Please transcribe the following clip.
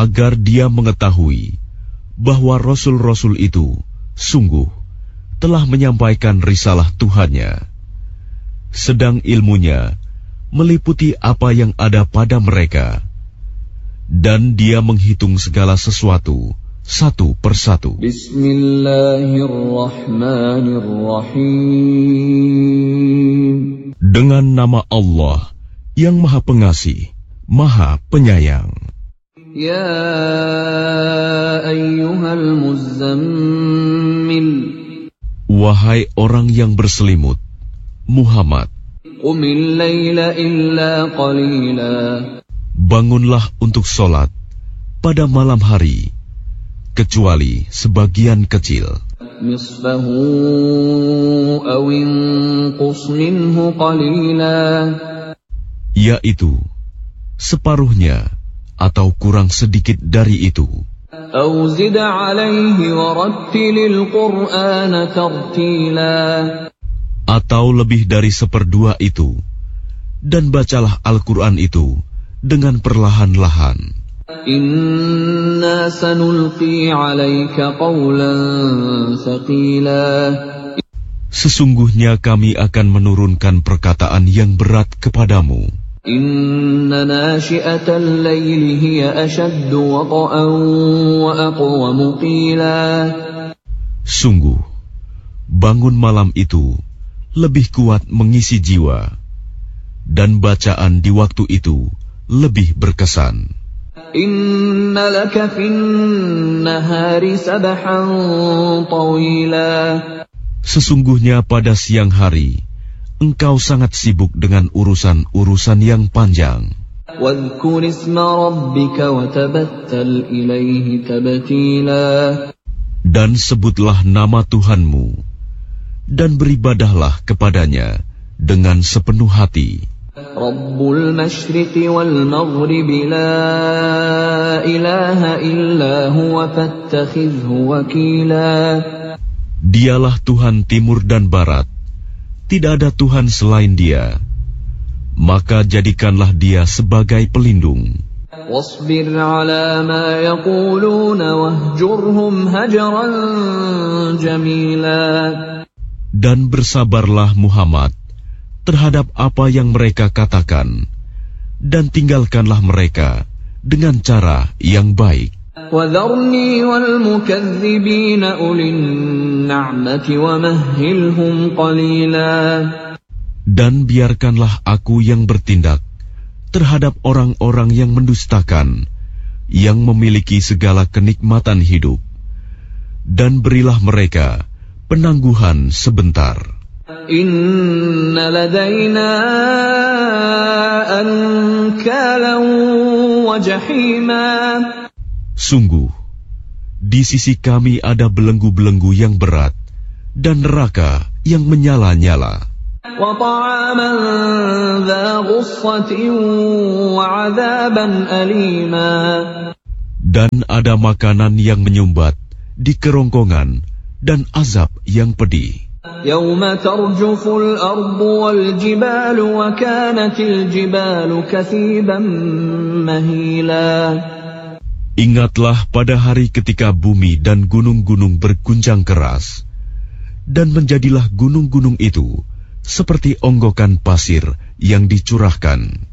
agar dia mengetahui bahwa rasul-rasul itu sungguh telah menyampaikan risalah Tuhannya, sedang ilmunya meliputi apa yang ada pada mereka, dan dia menghitung segala sesuatu satu persatu. Bismillahirrahmanirrahim. Dengan nama Allah yang Maha Pengasih, Maha Penyayang. Ya ayyuhal muzzammil. Wahai orang yang berselimut, Muhammad, Qumil laila illa qalila. bangunlah untuk sholat pada malam hari, kecuali sebagian kecil. Nisfahu aw inqus minhu qalila. Yaitu separuhnya atau kurang sedikit dari itu. Aw zid alayhi warattilil Qur'ana tartila. Atau lebih dari seperdua itu, dan bacalah Al-Quran itu dengan perlahan-lahan. Inna sanulqi alayka qawlan thaqila. Sesungguhnya kami akan menurunkan perkataan yang berat kepadamu. Inna nashi'atal layli hiya ashaddu wata'an wa aqwamu qila. Sungguh, bangun malam itu lebih kuat mengisi jiwa, dan bacaan di waktu itu lebih berkesan. Inna laka fin nahari sabahan tawila. Sesungguhnya pada siang hari engkau sangat sibuk dengan urusan-urusan yang panjang. Wadhkur isma rabbika wa tabattal ilaihi tabtila. Dan sebutlah nama Tuhanmu, dan beribadahlah kepadanya dengan sepenuh hati. Rabbul masyriqi wal maghribi la ilaha illa huwa fattakhidhu wakila. Dialah Tuhan timur dan barat, tidak ada Tuhan selain Dia, maka jadikanlah Dia sebagai pelindung. Wasbir ala ma yaquluna wahjurhum hajran jamila. Dan bersabarlah Muhammad terhadap apa yang mereka katakan, dan tinggalkanlah mereka dengan cara yang baik. وَذَرْنِي وَالْمُكَذِّبِينَ أُولِي النَّعْمَةِ وَمَهِّلْهُمْ قَلِيلًا. Dan biarkanlah aku yang bertindak terhadap orang-orang yang mendustakan, yang memiliki segala kenikmatan hidup, dan berilah mereka penangguhan sebentar. Inna ladayna ankalan wa jahima. Sungguh, di sisi kami ada belenggu-belenggu yang berat dan neraka yang menyala-nyala. Wa ta'aman dha ghussatin wa 'adzaban alima. Dan ada makanan yang menyumbat di kerongkongan dan azab yang pedih. Yawma tarjuful ardu wal jibalu wa kanatil jibalu kathiban mahila. Ingatlah pada hari ketika bumi dan gunung-gunung berguncang keras, dan menjadilah gunung-gunung itu seperti onggokan pasir yang dicurahkan.